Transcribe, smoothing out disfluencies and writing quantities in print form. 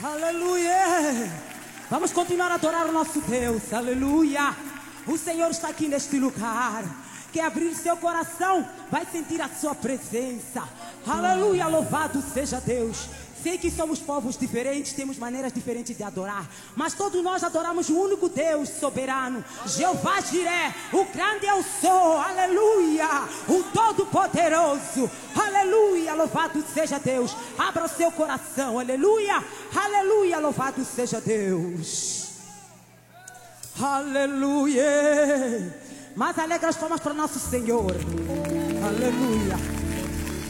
Aleluia. Vamos continuar a adorar o nosso Deus. Aleluia. O Senhor está aqui neste lugar. Quer abrir seu coração, vai sentir a sua presença. Aleluia, louvado seja Deus. Sei que somos povos diferentes, temos maneiras diferentes de adorar, mas todos nós adoramos o único Deus soberano, Jeová Jiré, o grande eu sou, aleluia, o todo-poderoso, aleluia, louvado seja Deus. Abra o seu coração, aleluia, aleluia, louvado seja Deus, aleluia. Mais alegre as palmas para nosso Senhor, aleluia.